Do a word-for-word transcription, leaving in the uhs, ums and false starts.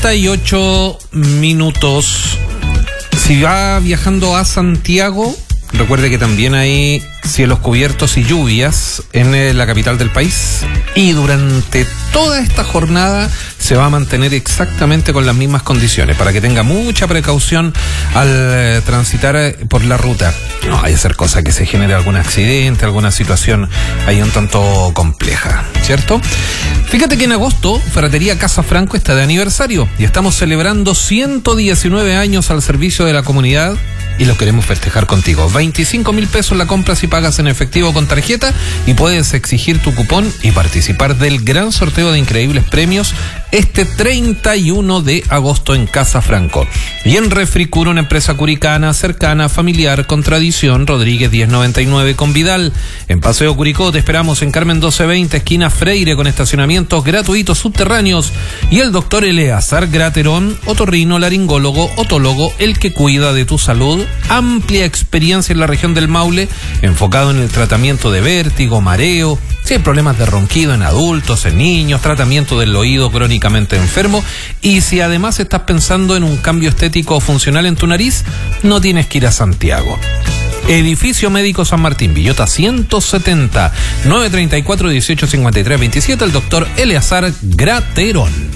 treinta y ocho minutos. Si va viajando a Santiago, recuerde que también hay cielos cubiertos y lluvias en la capital del país. Y durante toda esta jornada se va a mantener exactamente con las mismas condiciones, para que tenga mucha precaución al eh, transitar por la ruta. No vaya a ser cosa que se genere algún accidente, alguna situación ahí un tanto compleja, ¿cierto? Fíjate que en agosto Ferretería Casa Franco está de aniversario y estamos celebrando ciento diecinueve años al servicio de la comunidad y los queremos festejar contigo. veinticinco mil pesos la compra si pagas en efectivo con tarjeta y puedes exigir tu cupón y participar del gran sorteo de increíbles premios este treinta y uno de agosto en Casa Franco. Y en Refricur, una empresa curicana, cercana, familiar, con tradición, Rodríguez diez noventa y nueve con Vidal. En Paseo Curicó te esperamos en Carmen doce veinte, esquina Freire, con estacionamientos gratuitos subterráneos. Y el doctor Eleazar Graterón, otorrino, laringólogo, otólogo, el que cuida de tu salud. Amplia experiencia en la región del Maule, enfocado en el tratamiento de vértigo, mareo, si hay problemas de ronquido en adultos, en niños, tratamiento del oído crónicamente enfermo, y si además estás pensando en un cambio estético o funcional en tu nariz, no tienes que ir a Santiago. Edificio Médico San Martín, Villota ciento setenta, nueve treinta y cuatro, dieciocho cincuenta y tres veintisiete, el doctor Eleazar Graterón.